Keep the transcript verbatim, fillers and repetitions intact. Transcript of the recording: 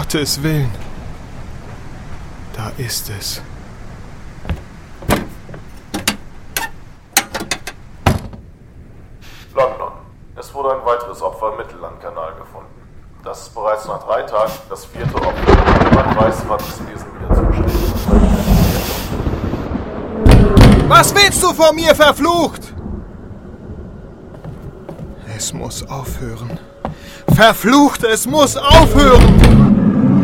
Gottes Willen. Da ist es. London. Es wurde ein weiteres Opfer im Mittellandkanal gefunden. Das ist bereits nach drei Tagen das vierte Opfer. Niemand weiß, wann es Wesen wieder zusteht. Was willst du von mir, verflucht? Es muss aufhören. Verflucht, es muss aufhören!